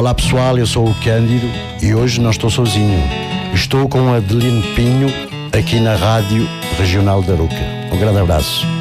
Olá pessoal, eu sou o Cândido e hoje não estou sozinho. Estou com Adelino Pinho aqui na Rádio Regional da Arouca. Um grande abraço.